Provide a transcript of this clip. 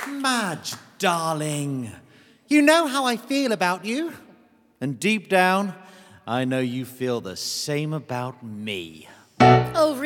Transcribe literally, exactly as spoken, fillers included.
Madge, darling, you know how I feel about you. And deep down, I know you feel the same about me.